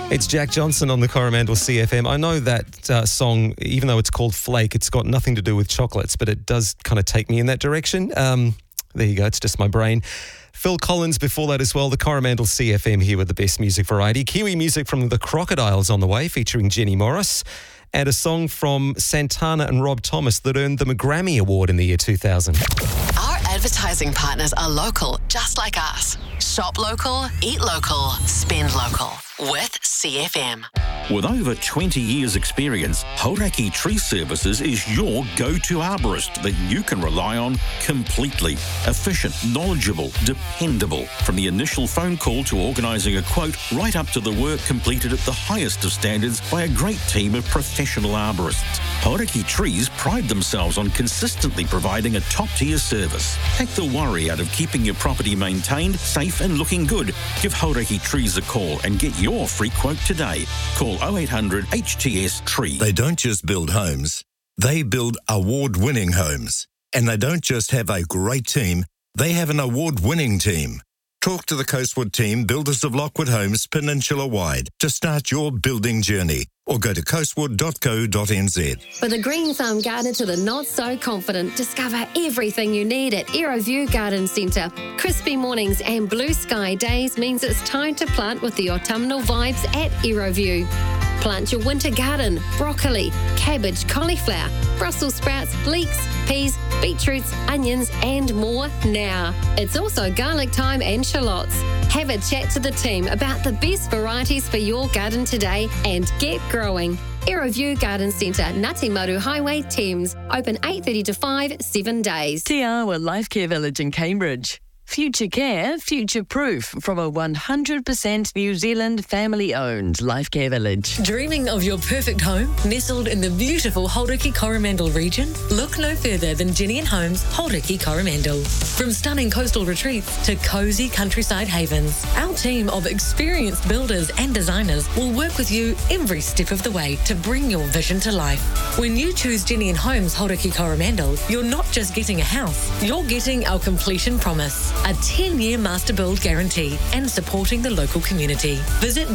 It's Jack Johnson on the Coromandel CFM. I know that song, even though it's called Flake, it's got nothing to do with chocolates, but it does kind of take me in that direction. There you go, it's just my brain. Phil Collins before that as well. The Coromandel CFM here with the best music variety. Kiwi music from the Crocodiles on the way, featuring Jenny Morris. And a song from Santana and Rob Thomas that earned them a Grammy Award in the year 2000. Our advertising partners are local, just like us. Shop local, eat local, spend local. With CFM. With over 20 years' experience, Hauraki Tree Services is your go-to arborist that you can rely on completely. Efficient, knowledgeable, dependable. From the initial phone call to organising a quote, right up to the work completed at the highest of standards by a great team of professional arborists. Hauraki Trees pride themselves on consistently providing a top-tier service. Take the worry out of keeping your property maintained, safe and looking good. Give Hauraki Trees a call and get your free quote today. Call 0800 HTS Tree. They don't just build homes, they build award-winning homes. And they don't just have a great team, they have an award-winning team. Talk to the Coastwood team, builders of Lockwood Homes peninsula-wide, to start your building journey. Or go to coastwood.co.nz. For the green thumb gardener to the not so confident, discover everything you need at Aeroview Garden Centre. Crispy mornings and blue sky days means it's time to plant with the autumnal vibes at Aeroview. Plant your winter garden, broccoli, cabbage, cauliflower, Brussels sprouts, leeks, peas, beetroots, onions and more now. It's also garlic thyme and shallots. Have a chat to the team about the best varieties for your garden today and get growing. Aeroview Garden Centre, Ngati Maru Highway, Thames. Open 8:30 to 5, 7 days. Te Awa Life Care Village in Cambridge. Future care, future proof from a 100% New Zealand family-owned Life Care Village. Dreaming of your perfect home nestled in the beautiful Hauraki Coromandel region? Look no further than Jenny and Homes Hauraki Coromandel. From stunning coastal retreats to cosy countryside havens, our team of experienced builders and designers will work with you every step of the way to bring your vision to life. When you choose Jenny and Homes Hauraki Coromandel, you're not just getting a house, you're getting our completion promise. A 10-year master build guarantee and supporting the local community. Visit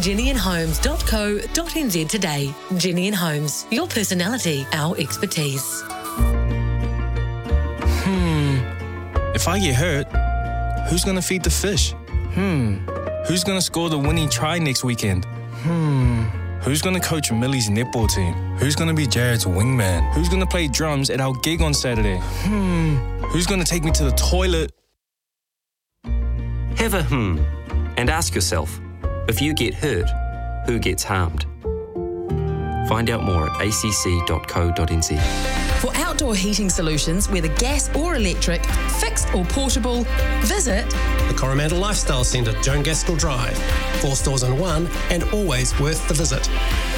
jennyandhomes.co.nz today. Jenny and Homes, your personality, our expertise. If I get hurt, who's going to feed the fish? Who's going to score the winning try next weekend? Who's going to coach Millie's netball team? Who's going to be Jared's wingman? Who's going to play drums at our gig on Saturday? Who's going to take me to the toilet? Have a and ask yourself, if you get hurt, who gets harmed? Find out more at acc.co.nz. For outdoor heating solutions, whether gas or electric, fixed or portable, visit the Coromandel Lifestyle Centre, Joan Gaskell Drive. 4 stores in one and always worth the visit.